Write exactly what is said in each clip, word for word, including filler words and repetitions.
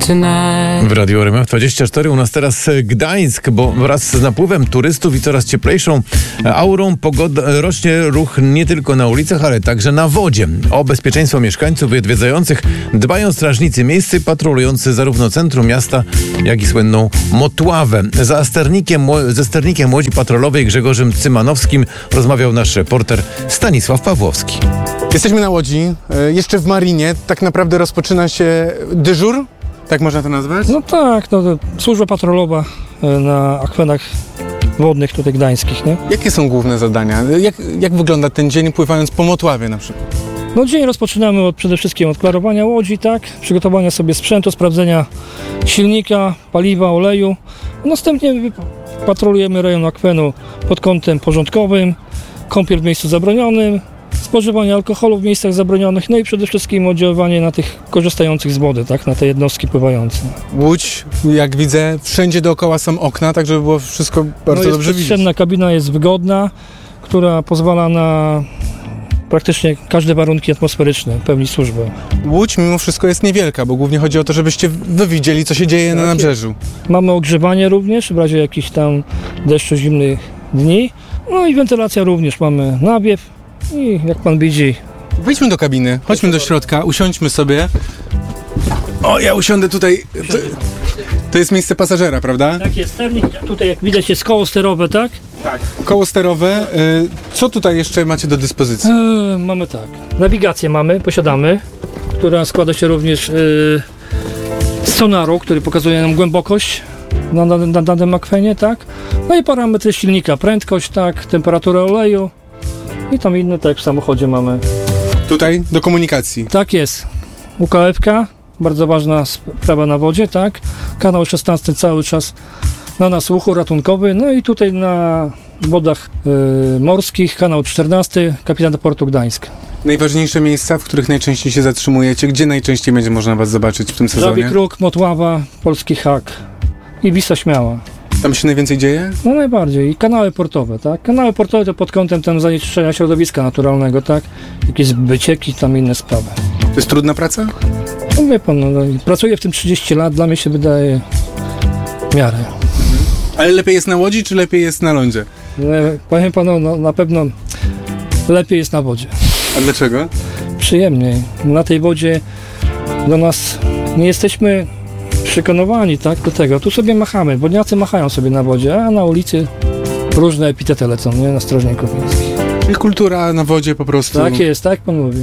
tonight. W Radiu R M F dwadzieścia cztery u nas teraz Gdańsk, bo wraz z napływem turystów i coraz cieplejszą aurą pogoda, rośnie ruch nie tylko na ulicach, ale także na wodzie. O bezpieczeństwo mieszkańców i odwiedzających dbają strażnicy miejscy patrolujący zarówno centrum miasta, jak i słynną Motławę. Za sternikiem, ze sternikiem łodzi patrolowej Grzegorzem Cymanowskim rozmawiał nasz reporter Stanisław Pawłowski. Jesteśmy na łodzi, jeszcze w marinie. Tak naprawdę rozpoczyna się dyżur, tak można to nazwać? No tak, no, to służba patrolowa na akwenach wodnych tutaj gdańskich, nie? Jakie są główne zadania? Jak, jak wygląda ten dzień pływając po Motławie na przykład? No dzień rozpoczynamy od, przede wszystkim od klarowania łodzi, tak? Przygotowania sobie sprzętu, sprawdzenia silnika, paliwa, oleju. Następnie patrolujemy rejon akwenu pod kątem porządkowym, kąpiel w miejscu zabronionym, spożywanie alkoholu w miejscach zabronionych, no i przede wszystkim oddziaływanie na tych korzystających z wody, tak, na te jednostki pływające. Łódź, jak widzę, wszędzie dookoła są okna, tak żeby było wszystko bardzo no dobrze widać. Jest kabina jest wygodna, która pozwala na praktycznie każde warunki atmosferyczne pełnić służbę. Łódź mimo wszystko jest niewielka, bo głównie chodzi o to, żebyście wy widzieli, co się dzieje tak na nabrzeżu. Mamy ogrzewanie również w razie jakichś tam deszczu zimnych dni, no i wentylacja również, mamy nawiew. I jak pan widzi... Wejdźmy do kabiny, chodźmy do środka, usiądźmy sobie. O, ja usiądę tutaj. To, to jest miejsce pasażera, prawda? Tak jest, sternik. Tutaj jak widać jest koło sterowe, tak? Tak. Koło sterowe. Co tutaj jeszcze macie do dyspozycji? Eee, mamy tak. Nawigację mamy, posiadamy, która składa się również yy, z sonaru, który pokazuje nam głębokość na, na, na danym akwenie, tak? No i parametry silnika, prędkość, tak, temperaturę oleju. I tam inne, tak jak w samochodzie mamy. Tutaj do komunikacji. Tak jest. U K F-ka, bardzo ważna sprawa na wodzie, tak. Kanał szesnasty cały czas na nasłuchu, ratunkowy. No i tutaj na wodach y, morskich, kanał czternasty, kapitan portu Gdańsk. Najważniejsze miejsca, w których najczęściej się zatrzymujecie? Gdzie najczęściej będzie można was zobaczyć w tym sezonie? Żabi Kruk, Motława, Polski Hak i Wisła Śmiała. Tam się najwięcej dzieje? No najbardziej. I kanały portowe, tak? Kanały portowe to pod kątem tam zanieczyszczenia środowiska naturalnego, tak? Jakieś wycieki, tam inne sprawy. To jest trudna praca? No wie pan, no, pracuję w tym trzydzieści lat, dla mnie się wydaje w miarę. Mhm. Ale lepiej jest na łodzi, czy lepiej jest na lądzie? No, powiem panu, no, na pewno lepiej jest na wodzie. A dlaczego? Przyjemniej. Na tej wodzie do nas nie jesteśmy przekonywani, tak, do tego. Tu sobie machamy, wodniacy machają sobie na wodzie, a na ulicy różne epitety lecą, nie, na strażników miejskich. Czyli kultura na wodzie po prostu. Tak jest, tak pan mówi.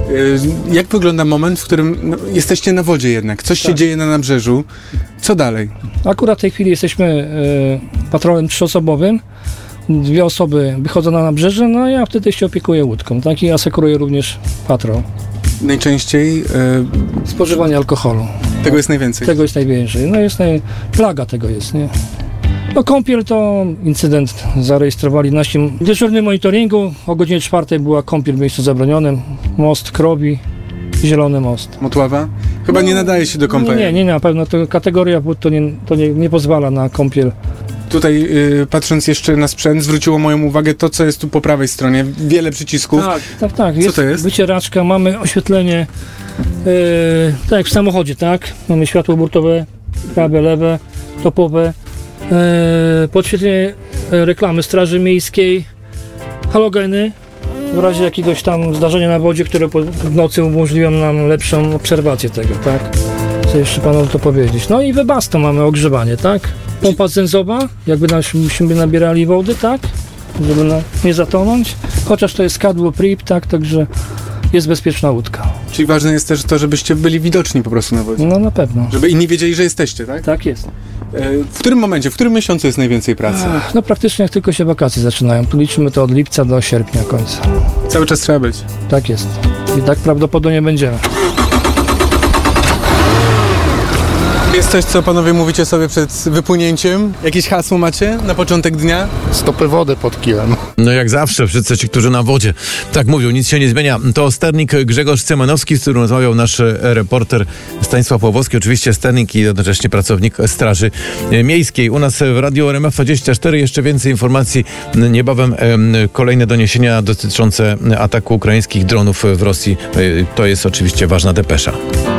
Jak wygląda moment, w którym no, jesteście na wodzie jednak? Coś tak się dzieje na nabrzeżu. Co dalej? Akurat w tej chwili jesteśmy y, patrolem trzyosobowym. Dwie osoby wychodzą na nabrzeże, no a ja wtedy się opiekuję łódką, tak, i asekuruję również patrol. Najczęściej... Y... Spożywanie alkoholu. Tego jest najwięcej? Tego jest najwięcej. No jest naj... plaga tego jest, nie? No kąpiel to incydent zarejestrowali w naszym dyżurnym monitoringu. O godzinie czwartej była kąpiel w miejscu zabronionym. Most Krobi, Zielony Most. Motława? Chyba no, nie nadaje się do kąpieli. Nie, nie, nie, na pewno to kategoria wód to nie, to nie, nie pozwala na kąpiel. Tutaj yy, patrząc jeszcze na sprzęt, zwróciło moją uwagę to, co jest tu po prawej stronie. Wiele przycisków. Tak, tak, tak. Co jest to jest? Wycieraczka, mamy oświetlenie, yy, tak jak w samochodzie, tak? Mamy światło burtowe, prawe, lewe, topowe, yy, podświetlenie yy, reklamy Straży Miejskiej, halogeny, w razie jakiegoś tam zdarzenia na wodzie, które po, w nocy umożliwią nam lepszą obserwację tego, tak? Co jeszcze panu to powiedzieć? No i webasto mamy ogrzewanie, tak? Pompa zenzowa, jakby byśmy nabierali wody, tak? Żeby na, nie zatonąć. Chociaż to jest kadłub R I P, tak? Także jest bezpieczna łódka. Czyli ważne jest też to, żebyście byli widoczni po prostu na wodzie. No na pewno. Żeby inni wiedzieli, że jesteście, tak? Tak jest. W którym momencie, w którym miesiącu jest najwięcej pracy? Ach, no praktycznie jak tylko się wakacje zaczynają. Tu liczymy to od lipca do sierpnia końca. Cały czas trzeba być. Tak jest. I tak prawdopodobnie będziemy. Jest coś, co panowie mówicie sobie przed wypłynięciem? Jakieś hasło macie na początek dnia? Stopy wody pod kilem. No jak zawsze, wszyscy ci, którzy na wodzie tak mówią, nic się nie zmienia. To sternik Grzegorz Cymanowski, z którym rozmawiał nasz reporter Stanisław Pawłowski, oczywiście sternik i jednocześnie pracownik Straży Miejskiej. U nas w Radiu R M F dwadzieścia cztery jeszcze więcej informacji. Niebawem kolejne doniesienia dotyczące ataku ukraińskich dronów w Rosji. To jest oczywiście ważna depesza.